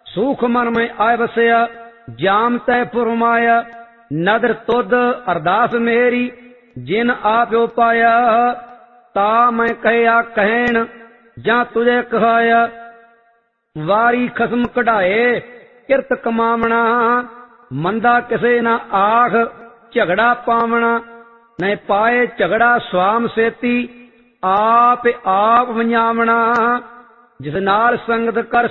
ਸੂਖ ਮਨ ਮੈਂ ਆਇ ਵਸਿਆ, ਜਾਮ ਤੈ ਫੁਰਮਾਇਆ। ਨਦਰ ਤੁਧ ਅਰਦਾਸ ਮੇਰੀ, ਜਿਨ ਆਪਿਓ ਪਾਇਆ। ਤਾ ਮੈਂ ਕਹਿਆ ਕਹਿਣ, ਜਾਂ ਤੁਝੇ ਕਹਾਇਆ। ਵਾਰੀ ਖਸਮ ਕਢਾਏ, ਕਿਰਤ ਕਮਾਵਣਾ। ਮੰਦਾ ਕਿਸੇ ਨਾ ਆਖ, ਝਗੜਾ ਪਾਵਣਾ। ਨਹੀਂ ਪਾਏ ਝਗੜਾ ਸਵਾਮ ਸੇਤੀ, ਆਪ ਵੰਜਾਵਣਾ। ਜਿਸ ਨਾਲ ਸੰਗਤ ਕਰ